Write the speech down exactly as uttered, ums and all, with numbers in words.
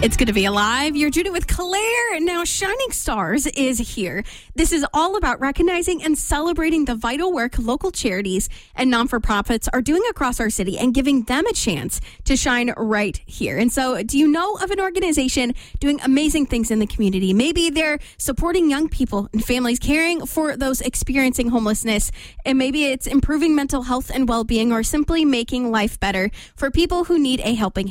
It's good to be alive. You're Judah with Claire. Now, Shining Stars is here. This is all about recognizing and celebrating the vital work local charities and non-for-profits are doing across our city and giving them a chance to shine right here. And so, do you know of an organization doing amazing things in the community? Maybe they're supporting young people and families, caring for those experiencing homelessness, and maybe it's improving mental health and well-being, or simply making life better for people who need a helping